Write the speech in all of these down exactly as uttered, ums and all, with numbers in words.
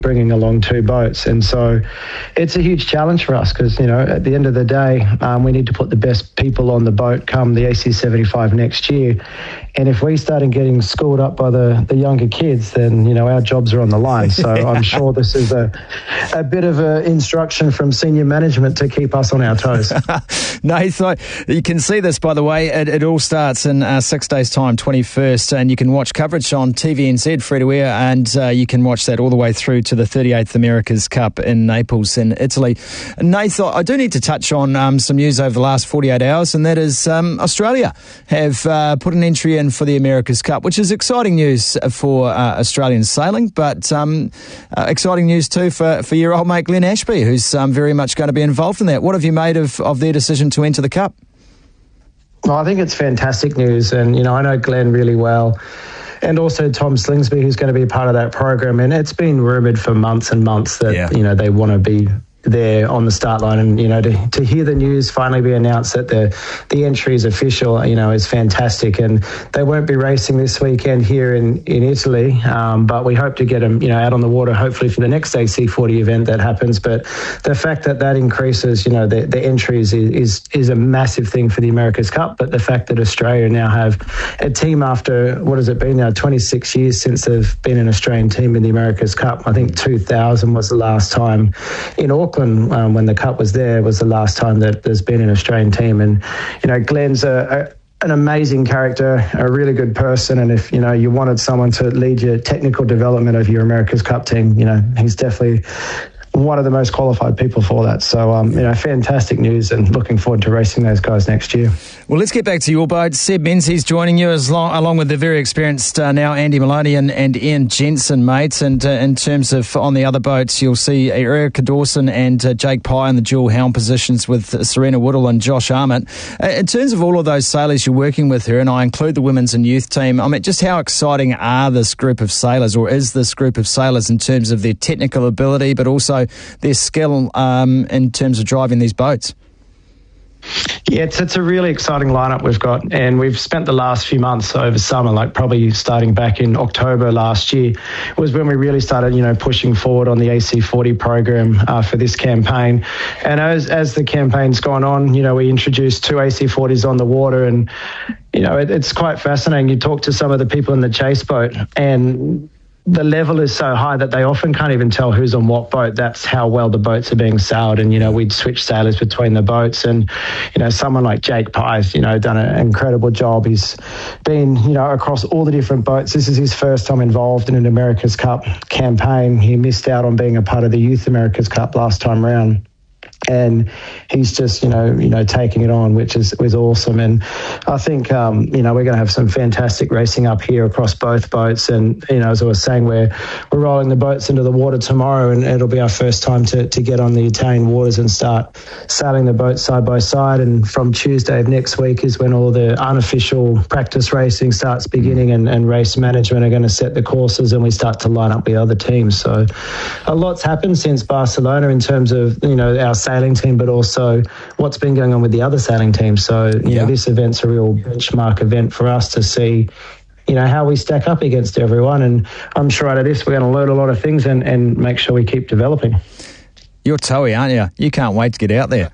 bringing along two boats. And so it's a huge challenge for us because, you know, at the end of the day, um, we need to put the best people on the boat come the A C seventy-five next year. And if we start getting schooled up by the, the younger kids, then, you know, our jobs are on the line. So I'm sure this is a, a bit of a instruction from senior management to keep us on our toes. Nathan, you can see this, by the way. It, it all starts in uh, six days' time, twenty-first, and you can watch coverage on T V N Z, free-to-air, and uh, you can watch that all the way through to the thirty-eighth America's Cup in Naples in Italy. Nathan, I do need to touch on um, some news over the last forty-eight hours, and that is um, Australia have uh, put an entry in for the America's Cup, which is exciting news for uh, Australian sailing, but um, uh, exciting news too for, for your old mate Glenn Ashby, who's um, very much going to be involved in that. What have you made of, of their decision to enter the Cup? Well, I think it's fantastic news, and you know I know Glenn really well, and also Tom Slingsby, who's going to be part of that program. And it's been rumoured for months and months that yeah. you know they want to be there on the start line, and you know to, to hear the news finally be announced that the the entry is official, you know, is fantastic. And they won't be racing this weekend here in in Italy, um, but we hope to get them, you know, out on the water hopefully for the next A C forty event that happens. But the fact that that increases, you know, the, the entries is, is is a massive thing for the America's Cup. But the fact that Australia now have a team after what has it been now twenty-six years since they've been an Australian team in the America's Cup. I think two thousand was the last time in Auckland. Um, when the Cup was there was the last time that there's been an Australian team. And you know Glenn's a, a, an amazing character, a really good person, and if you know you wanted someone to lead your technical development of your America's Cup team, you know he's definitely one of the most qualified people for that. So, um, you know, fantastic news, and looking forward to racing those guys next year. Well, let's get back to your boat. Seb Menzies joining you as long, along with the very experienced uh, now Andy Maloney and, and Ian Jensen, mates. And uh, in terms of on the other boats, you'll see Erica Dawson and uh, Jake Pye in the dual helm positions with uh, Serena Woodall and Josh Armitt. Uh, in terms of all of those sailors you're working with here, and I include the women's and youth team, I mean, just how exciting are this group of sailors, or is this group of sailors in terms of their technical ability, but also their skill um, in terms of driving these boats? Yeah, it's, it's a really exciting lineup we've got, and we've spent the last few months over summer, like probably starting back in October last year, was when we really started, you know, pushing forward on the A C forty program uh, for this campaign. And as as the campaign's gone on, you know, we introduced two A C forties on the water, and you know, it, it's quite fascinating. You talk to some of the people in the chase boat, and the level is so high that they often can't even tell who's on what boat. That's how well the boats are being sailed. And, you know, we'd switch sailors between the boats. And, you know, someone like Jake Pye's, you know, done an incredible job. He's been, you know, across all the different boats. This is his first time involved in an America's Cup campaign. He missed out on being a part of the Youth America's Cup last time round. And he's just, you know, you know, taking it on, which is was awesome. And I think, um, you know, we're going to have some fantastic racing up here across both boats. And, you know, as I was saying, we're we're rolling the boats into the water tomorrow, and it'll be our first time to, to get on the Italian waters and start sailing the boats side by side. And from Tuesday of next week is when all the unofficial practice racing starts beginning, and, and race management are going to set the courses, and we start to line up with other teams. So a lot's happened since Barcelona in terms of, you know, our sailing team, but also what's been going on with the other sailing teams. So, you yeah. know, this event's a real benchmark event for us to see, you know, how we stack up against everyone. And I'm sure out of this, we're going to learn a lot of things and, and make sure we keep developing. You're toey, aren't you? You can't wait to get out there.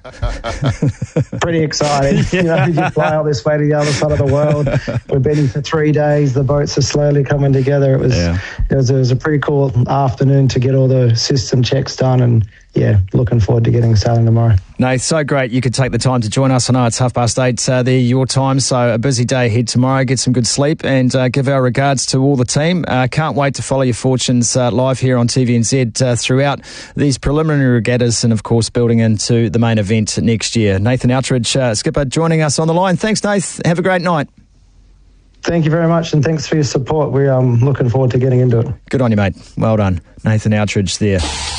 Pretty exciting. Yeah. You know, you fly all this way to the other side of the world. We've been here for three days. The boats are slowly coming together. It was, yeah. it was, it was a pretty cool afternoon to get all the system checks done, and yeah, looking forward to getting sailing tomorrow. No, so great you could take the time to join us. I know it's half past eight uh, there, your time, so a busy day ahead tomorrow. Get some good sleep, and uh, give our regards to all the team. Uh, can't wait to follow your fortunes uh, live here on T V N Z uh, throughout these preliminary regattas, and of course building into the main event next year. Nathan Outridge, uh, skipper, joining us on the line. Thanks, Nath. Have a great night. Thank you very much, and thanks for your support. We're um, looking forward to getting into it. Good on you, mate. Well done. Nathan Outridge there.